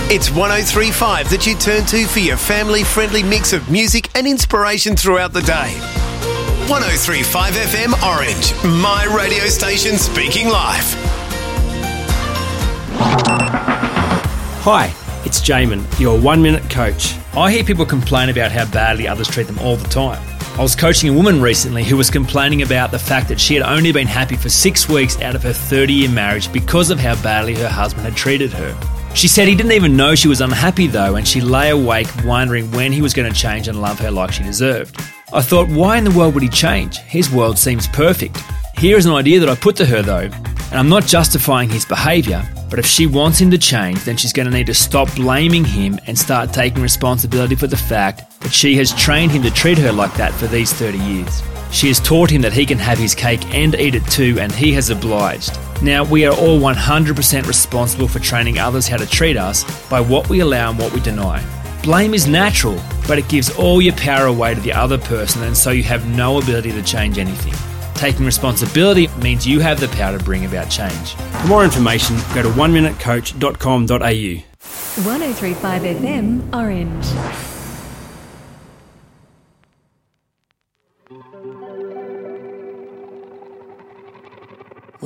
It's 103.5 that you turn to for your family-friendly mix of music and inspiration throughout the day. 103.5 FM Orange, my radio station speaking live. Hi, it's Jamin, your 1 Minute Coach. I hear people complain about how badly others treat them all the time. I was coaching a woman recently who was complaining about the fact that she had only been happy for 6 weeks out of her 30-year marriage because of how badly her husband had treated her. She said he didn't even know she was unhappy though, and she lay awake wondering when he was going to change and love her like she deserved. I thought, why in the world would he change? His world seems perfect. Here is an idea that I put to her though, and I'm not justifying his behaviour, but if she wants him to change, then she's going to need to stop blaming him and start taking responsibility for the fact that she has trained him to treat her like that for these 30 years. She has taught him that he can have his cake and eat it too, and he has obliged. Now, we are all 100% responsible for training others how to treat us by what we allow and what we deny. Blame is natural, but it gives all your power away to the other person, and so you have no ability to change anything. Taking responsibility means you have the power to bring about change. For more information, go to oneminutecoach.com.au. 103.5 FM Orange.